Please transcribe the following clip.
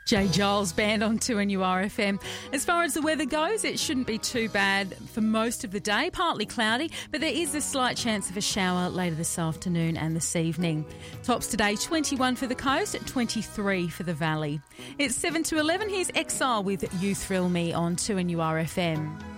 Jay Giles Band on 2NURFM. As far as the weather goes, it shouldn't be too bad for most of the day. Partly cloudy, but there is a slight chance of a shower later this afternoon and this evening. Tops today, 21 for the coast, 23 for the valley. It's 7 to 11. Here's Exile with You Thrill Me on 2NURFM.